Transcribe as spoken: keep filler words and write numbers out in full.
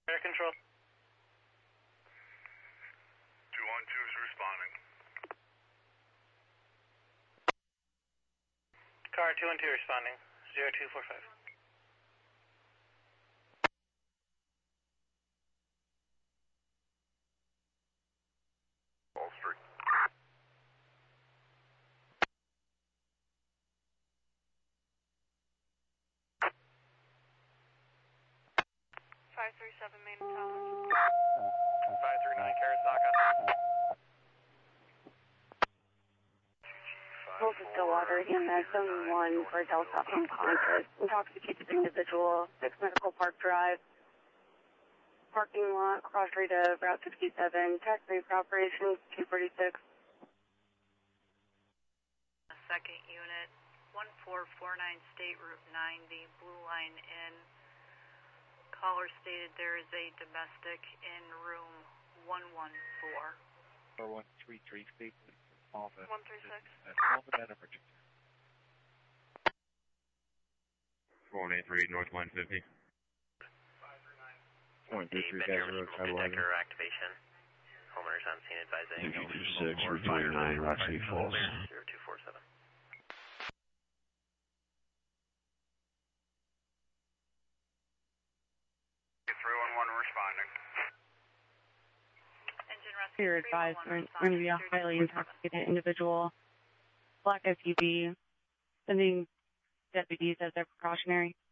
Air control. two one two is responding. Car two one two responding. zero two four five. Wall Street. five three seven main Thomas. five three nine Karasaka. Volta Stillwater, E M S seven one for Delta unconscious, intoxicated individual, six Medical Park Drive, parking lot, cross street of Route sixty-seven, taxi for operations two forty-six. Second unit, one four four nine State Route ninety, Blue Line in. Caller stated there is a domestic in room one one four. four one three three State Route. one three six. four one eight three North one fifty. Point three three guys road travel detector activation. Homeowners on scene advising. two two six Route twenty-nine, Roxy Falls. zero two four seven. three one one responding. Engine rescue. You're advised there's going to be a highly intoxicated individual, black S U V, sending deputies as their precautionary.